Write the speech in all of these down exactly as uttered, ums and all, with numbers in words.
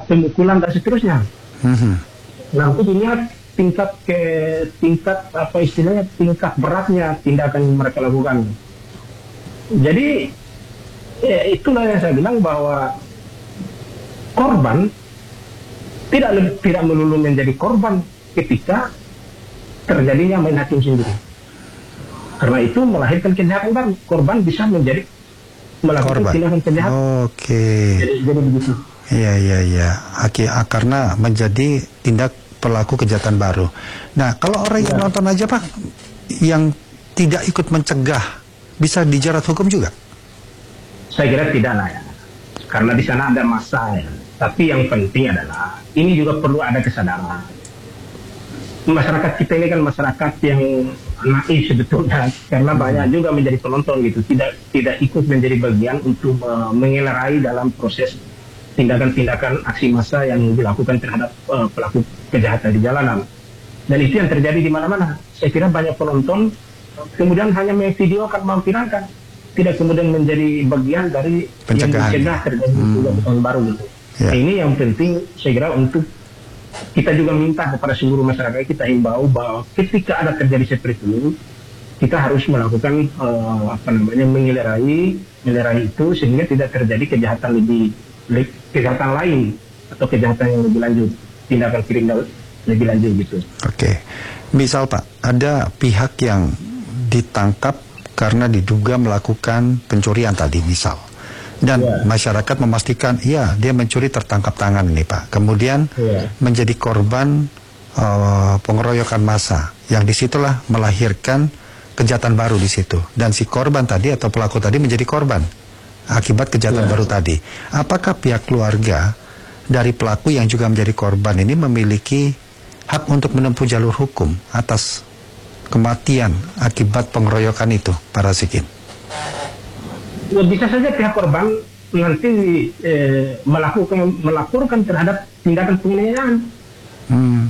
pemukulan dan seterusnya. Mm-hmm. Nah, untuk dilihat tingkat ke tingkat apa istilahnya tingkat beratnya tindakan yang mereka lakukan. Jadi ya, itulah yang saya bilang bahwa korban tidak tidak melulu menjadi korban ketika terjadinya main hakim sendiri. Karena itu melahirkan kejahatan baru. Korban bisa menjadi melakukan tindakan kejahatan. Oke. Jadi, jadi begitu. Iya iya iya. Aki, karena menjadi tindak pelaku kejahatan baru. Nah, kalau orang yang ya. nonton aja Pak, yang tidak ikut mencegah, bisa dijerat hukum juga? Saya kira tidak lah ya. Karena di sana ada massa ya. Tapi yang penting adalah ini juga perlu ada kesadaran. Masyarakat kita ini kan masyarakat yang naif sebetulnya, karena banyak juga menjadi penonton gitu, tidak tidak ikut menjadi bagian untuk uh, mengelerai dalam proses tindakan-tindakan aksi massa yang dilakukan terhadap uh, pelaku kejahatan di jalanan. Dan itu yang terjadi di mana-mana. Saya kira banyak penonton kemudian hanya memvideokan, memviralkan, tidak kemudian menjadi bagian dari yang mencegah terjadi hmm. baru gitu. Ya. Nah, ini yang penting saya kira untuk kita juga minta kepada seluruh masyarakat, kita himbau bahwa ketika ada terjadi seperti itu, kita harus melakukan uh, apa namanya mengelerai, mengelerai itu sehingga tidak terjadi kejahatan lebih, lebih kejahatan lain atau kejahatan yang lebih lanjut, tindakan kriminal lebih lanjut gitu. Oke, misal Pak, ada pihak yang ditangkap karena diduga melakukan pencurian tadi misal. Dan yeah. masyarakat memastikan, iya dia mencuri tertangkap tangan ini Pak. Kemudian yeah. menjadi korban uh, pengeroyokan massa, yang disitulah melahirkan kejahatan baru di situ. Dan si korban tadi atau pelaku tadi menjadi korban akibat kejahatan yeah. baru tadi. Apakah pihak keluarga dari pelaku yang juga menjadi korban ini memiliki hak untuk menempuh jalur hukum atas kematian akibat pengeroyokan itu, Pak Razikin? Ya, bisa saja pihak korban nanti eh, melakukan melaporkan terhadap tindakan penganiayaan. Hmm.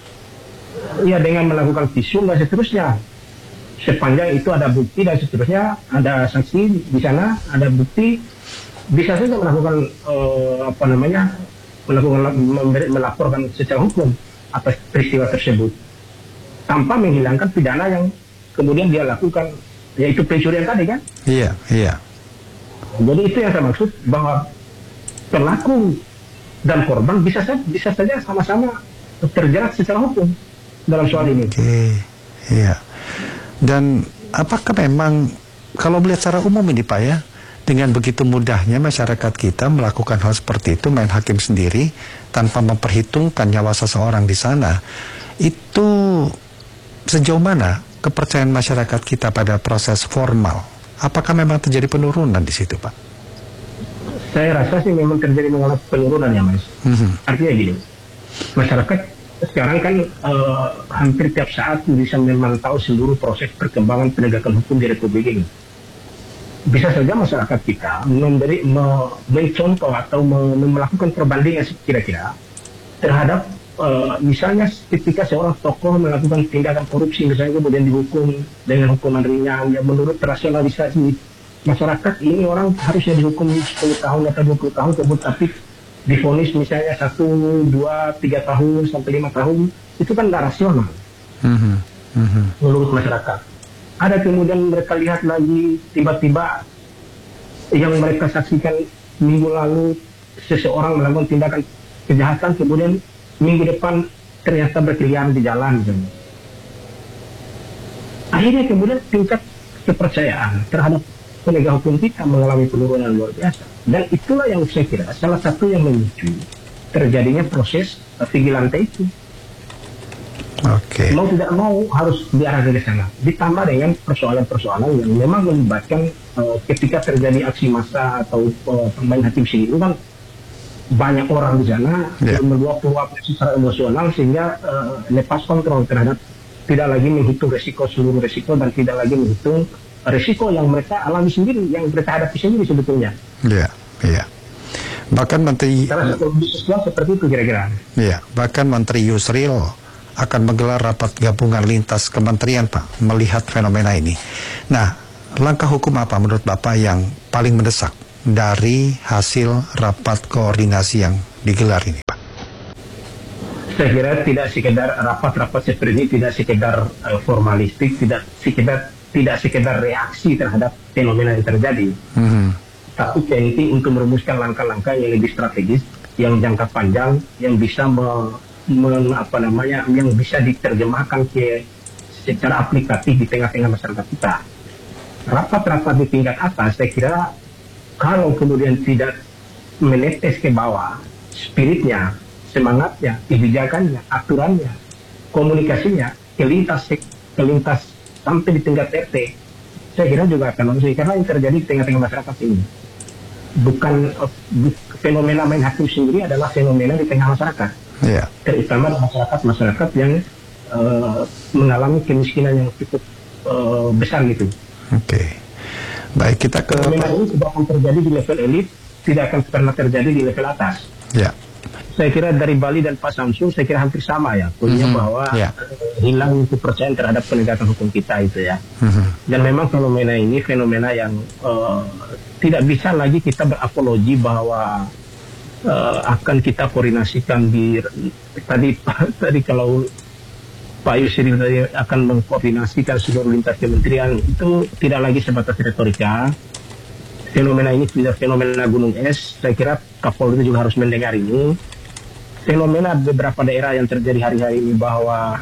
Ya, dengan melakukan visum dan seterusnya. Sepanjang itu ada bukti dan seterusnya, ada saksi di sana, ada bukti, bisa saja melakukan eh, apa namanya melakukan melaporkan secara hukum atas peristiwa tersebut tanpa menghilangkan pidana yang kemudian dia lakukan, yaitu pencurian tadi kan? Iya, iya. Jadi itu yang saya maksud, bahwa pelaku dan korban bisa saja, bisa saja sama-sama terjerat secara hukum dalam soal ini. Oke, iya. Dan apakah memang kalau melihat secara umum ini Pak ya, dengan begitu mudahnya masyarakat kita melakukan hal seperti itu, main hakim sendiri tanpa memperhitungkan nyawa seseorang di sana, itu sejauh mana kepercayaan masyarakat kita pada proses formal? Apakah memang terjadi penurunan di situ, Pak? Saya rasa sih memang terjadi mengalami penurunan ya, Mas. Mm-hmm. Artinya gini, masyarakat sekarang kan uh, hampir tiap saat bisa memantau seluruh proses perkembangan penegakan hukum di Republik ini. Bisa saja masyarakat kita memberi, me, mencontoh atau me, melakukan perbandingan kira-kira terhadap uh, misalnya ketika seorang tokoh melakukan tindakan korupsi misalnya kemudian dihukum dengan hukuman ringan, yang menurut rasionalisasi masyarakat ini orang harusnya dihukum sepuluh tahun atau dua puluh tahun, tapi divonis misalnya satu, dua, tiga tahun sampai lima tahun, itu kan tidak rasional mm-hmm. Mm-hmm. menurut masyarakat. Ada kemudian mereka lihat lagi tiba-tiba yang mereka saksikan minggu lalu seseorang melakukan tindakan kejahatan, kemudian minggu depan ternyata berkeliaran di jalan misalnya. Akhirnya kemudian tingkat kepercayaan terhadap penegak hukum kita mengalami penurunan luar biasa. Dan itulah yang saya kira salah satu yang memicu terjadinya proses vigilante itu. Oke. Okay. Mau tidak mau harus diarahkan ke sana. Ditambah dengan persoalan-persoalan yang memang melibatkan uh, ketika terjadi aksi massa atau uh, pemain hakim sendiri itu kan banyak orang di sana yeah. meluap-luap secara emosional sehingga uh, lepas kontrol terhadap, tidak lagi menghitung resiko seluruh resiko dan tidak lagi menghitung resiko yang mereka alami sendiri, yang mereka hadapi sendiri sebetulnya. Iya, yeah, iya. Yeah. Bahkan Menteri seperti itu kira-kira. Iya, bahkan Menteri Yusril akan menggelar rapat gabungan lintas kementerian Pak, melihat fenomena ini. Nah, langkah hukum apa menurut Bapak yang paling mendesak dari hasil rapat koordinasi yang digelar ini Pak? Saya kira tidak sekedar rapat-rapat seperti ini, tidak sekedar uh, formalistik, tidak sekedar tidak sekedar reaksi terhadap fenomena yang terjadi, Mhm. tapi penting untuk merumuskan langkah-langkah yang lebih strategis, yang jangka panjang, yang bisa me, me- apa namanya, yang bisa diterjemahkan ke secara aplikatif di tengah-tengah masyarakat kita. Rapat-rapat di tingkat atas, saya kira kalau kemudian tidak menetes ke bawah, spiritnya, semangatnya, kebijakannya, aturannya, komunikasinya, kelintas kelintas sampai di tingkat R T, saya kira juga akan manusia, karena yang terjadi di tengah-tengah masyarakat ini bukan uh, fenomena main hakim sendiri, adalah fenomena di tengah masyarakat, Ya. terutama masyarakat masyarakat yang uh, mengalami kemiskinan yang cukup uh, besar gitu. Oke. Baik, kita ke Fenomena ini tidak akan terjadi di level elit, tidak akan pernah terjadi di level atas. ya. Saya kira dari Bali dan Pak Samsul, saya kira hampir sama ya, punya Mhm, bahwa ya. eh, hilang kepercayaan terhadap penegakan hukum kita itu ya. Mhm. Dan memang fenomena ini fenomena yang eh, tidak bisa lagi kita berapologi bahwa eh, akan kita koordinasikan di tadi tadi kalau Pak Yusri tadi akan mengkoordinasikan seluruh lintas kementerian, itu tidak lagi sebatas retorika. Fenomena ini tidak fenomena gunung es. Saya kira Kapolri juga harus mendengar ini. Fenomena beberapa daerah yang terjadi hari-hari ini bahwa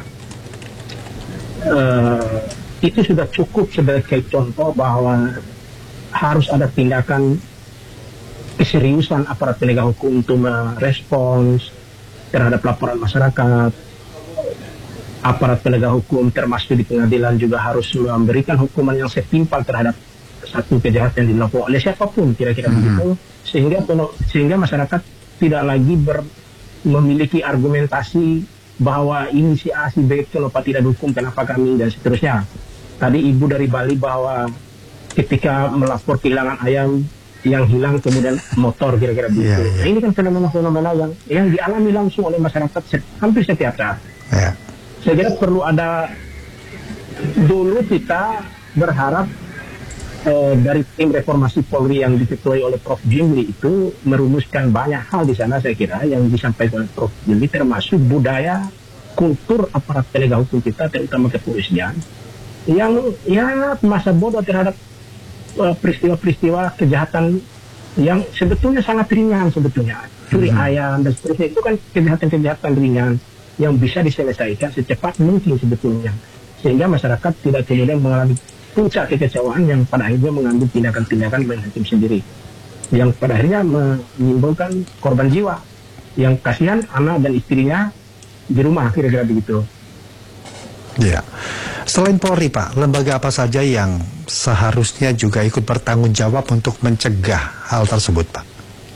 eh, itu sudah cukup sebagai contoh bahwa harus ada tindakan keseriusan aparat penegak hukum untuk merespons terhadap laporan masyarakat. Aparat penegak hukum termasuk di pengadilan juga harus memberikan hukuman yang setimpal terhadap satu kejahatan yang dilakukan oleh siapapun, kira-kira Mhm. begitu, sehingga sehingga masyarakat tidak lagi ber, memiliki argumentasi bahwa ini si A, si B, kenapa tidak dukung, kenapa kami, dan seterusnya. Tadi ibu dari Bali bahwa ketika melapor kehilangan ayam yang hilang, kemudian motor, kira-kira begitu. Iya, iya. Nah, ini kan fenomena-fenomena yang yang dialami langsung oleh masyarakat se- hampir setiap saat. Ya. Saya kira perlu ada, dulu kita berharap eh, dari tim reformasi Polri yang diketuai oleh Prof Jimli itu merumuskan banyak hal di sana, saya kira yang disampaikan oleh Prof Jimli, termasuk budaya kultur aparat penegak hukum kita, terutama kepolisian, yang ya masa bodoh terhadap eh, peristiwa-peristiwa kejahatan yang sebetulnya sangat ringan, sebetulnya curi Mhm. ayam dan seterusnya, itu kan kejahatan-kejahatan ringan yang bisa diselesaikan secepat mungkin sebetulnya, sehingga masyarakat tidak kemudian mengalami puncak kekecewaan yang pada akhirnya mengambil tindakan-tindakan main hakim sendiri, yang pada akhirnya menimbulkan korban jiwa, yang kasihan anak dan istrinya di rumah, kira-kira begitu. Ya. Selain Polri, Pak, lembaga apa saja yang seharusnya juga ikut bertanggung jawab untuk mencegah hal tersebut, Pak?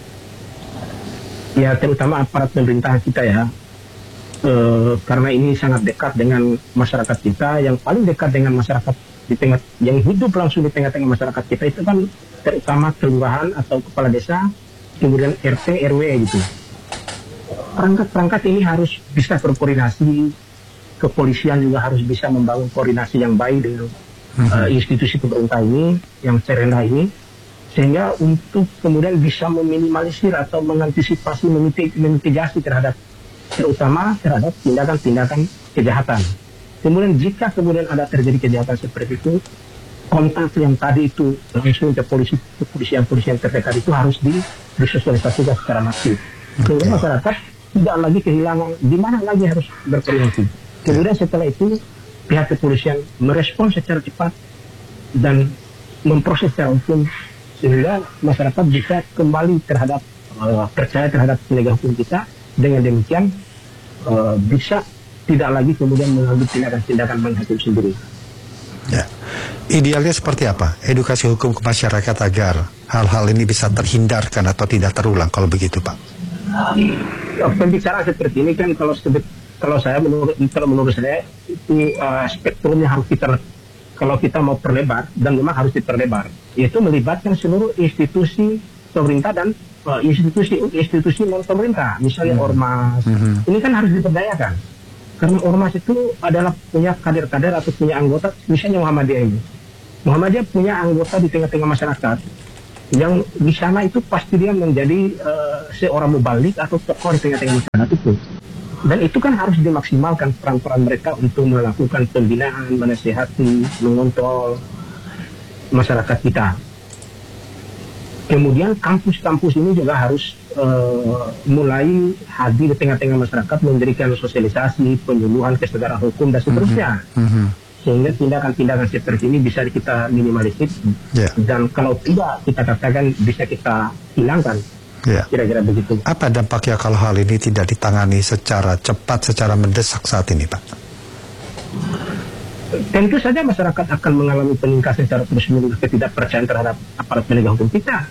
Ya, terutama aparat pemerintah kita ya, eh, karena ini sangat dekat dengan masyarakat kita, yang paling dekat dengan masyarakat di tengah, yang hidup langsung di tengah-tengah masyarakat kita itu kan terutama kelurahan atau kepala desa, kemudian R T R W gitu. Perangkat-perangkat ini harus bisa berkoordinasi, kepolisian juga harus bisa membangun koordinasi yang baik dengan uh, institusi pemerintah ini yang terendah ini, sehingga untuk kemudian bisa meminimalisir atau mengantisipasi, memiti- memitigasi terhadap, terutama terhadap tindakan-tindakan kejahatan. Kemudian jika kemudian ada terjadi kejahatan seperti itu, kontak yang tadi itu langsung ke polisi, kepolisian-polisian terdekat itu harus di, disosialisasikan secara masif. Sehingga masyarakat tidak lagi kehilangan di mana lagi harus berkoordinasi. Kemudian setelah itu pihak kepolisian merespons secara cepat dan memproses secara hukum, sehingga masyarakat bisa kembali terhadap uh, percaya terhadap penegak hukum kita. Dengan demikian uh, bisa tidak lagi kemudian mengambil tindakan-tindakan menghakim sendiri. Ya. Idealnya seperti apa? Edukasi hukum ke masyarakat agar hal-hal ini bisa terhindarkan atau tidak terulang kalau begitu, Pak. Pembicaraan seperti ini kan kalau sebet, kalau saya menurut kalau menurut saya itu uh, spektrumnya harus kita, kalau kita mau perlebar, dan memang harus diperlebar, yaitu melibatkan seluruh institusi pemerintah dan uh, institusi institusi non pemerintah, misalnya Hmm. ormas. Mhm. Ini kan harus diberdayakan, karena ormas itu adalah punya kader-kader atau punya anggota, misalnya Muhammadiyah ini. Muhammadiyah punya anggota di tengah-tengah masyarakat yang di sana itu pasti dia menjadi uh, seorang mubalik atau tokoh di tengah-tengah masyarakat itu. Dan itu kan harus dimaksimalkan peran-peran mereka untuk melakukan pembinaan, menasihati, mengontrol masyarakat kita. Kemudian kampus-kampus ini juga harus uh, mulai hadir di tengah-tengah masyarakat, memberikan sosialisasi, penyuluhan, kesadaran hukum, dan seterusnya. Mm-hmm. Sehingga tindakan-tindakan seperti ini bisa kita minimalisir. Yeah. Dan kalau tidak, kita katakan bisa kita hilangkan. Yeah. Kira-kira begitu. Apa dampaknya kalau hal ini tidak ditangani secara cepat, secara mendesak saat ini, Pak? Tentu saja masyarakat akan mengalami peningkatan secara terus-menerus ketidakpercayaan terhadap aparat penegak hukum kita.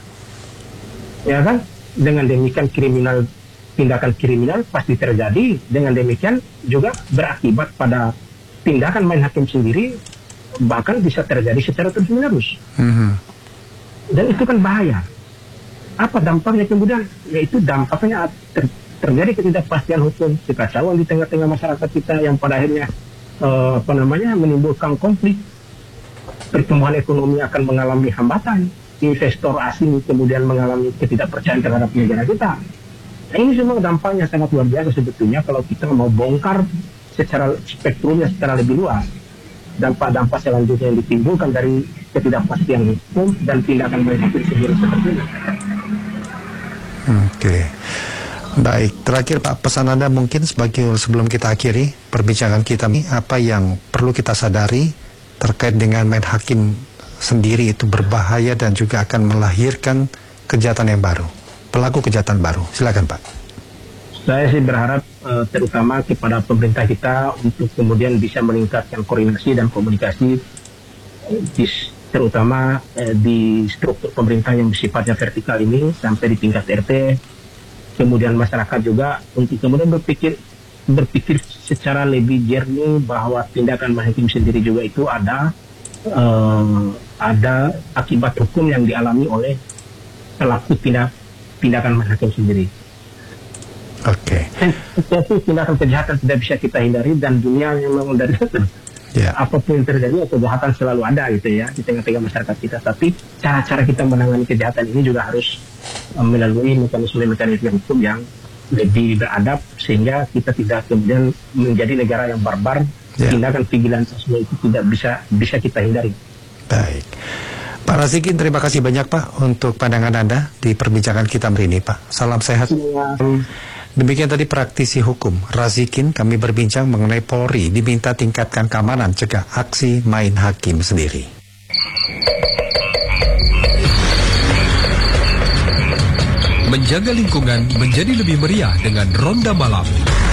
Ya kan? Dengan demikian kriminal, tindakan kriminal pasti terjadi. Dengan demikian juga berakibat pada tindakan main hakim sendiri, bahkan bisa terjadi secara terus-menerus. Mm-hmm. Dan itu kan bahaya. Apa dampaknya kemudian? Yaitu dampaknya ter- terjadi ketidakpastian hukum, kekacauan di tengah-tengah masyarakat kita yang pada akhirnya Uh, apa namanya menimbulkan konflik, pertumbuhan ekonomi akan mengalami hambatan, investor asing kemudian mengalami ketidakpercayaan terhadap negara kita. Nah, ini semua dampaknya sangat luar biasa sebetulnya kalau kita mau bongkar secara spektrumnya secara lebih luas. Dampak-dampak selanjutnya yang ditimbulkan dari ketidakpastian hukum dan tindakan manajemen sendiri seperti ini. Oke. Okay. Baik, terakhir Pak, pesan Anda mungkin sebagai sebelum kita akhiri perbincangan kita ini, apa yang perlu kita sadari terkait dengan main hakim sendiri itu berbahaya dan juga akan melahirkan kejahatan yang baru, pelaku kejahatan baru. Silakan Pak. Saya sih berharap uh, terutama kepada pemerintah kita untuk kemudian bisa meningkatkan koordinasi dan komunikasi, di, terutama uh, di struktur pemerintah yang sifatnya vertikal ini sampai di tingkat R T. Kemudian masyarakat juga untuk kemudian berpikir berpikir secara lebih jernih bahwa tindakan hakim sendiri juga itu ada uh, ada akibat hukum yang dialami oleh pelaku tindak tindakan hakim sendiri. Oke. Okay. Tindakan kejahatan tidak bisa kita hindari dan dunia memang dari yeah. apapun yang terjadi kejahatan selalu ada gitu ya di tengah-tengah masyarakat kita. Tapi cara-cara kita menangani kejahatan ini juga harus melalui mekanisme-mekanisme hukum yang lebih beradab sehingga kita tidak kemudian menjadi negara yang barbar. Yeah. Tindakan vigilantisme itu tidak bisa bisa kita hindari. Baik, Pak Razikin, terima kasih banyak Pak untuk pandangan Anda di perbincangan kita hari ini Pak. Salam sehat. Yeah. Demikian tadi praktisi hukum Razikin, kami berbincang mengenai Polri diminta tingkatkan keamanan cegah aksi main hakim sendiri. Menjaga lingkungan menjadi lebih meriah dengan Ronda Malam.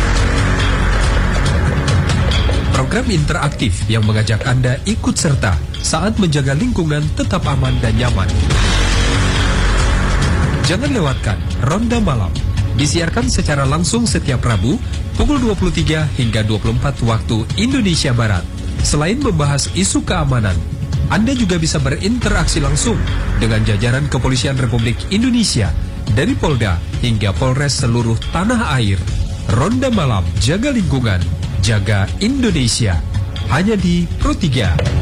Program interaktif yang mengajak Anda ikut serta saat menjaga lingkungan tetap aman dan nyaman. Jangan lewatkan Ronda Malam. Disiarkan secara langsung setiap Rabu pukul dua puluh tiga hingga dua puluh empat waktu Indonesia Barat. Selain membahas isu keamanan, Anda juga bisa berinteraksi langsung dengan jajaran Kepolisian Republik Indonesia dari Polda hingga Polres seluruh tanah air. Ronda Malam, jaga lingkungan, jaga Indonesia. Hanya di Pro tiga.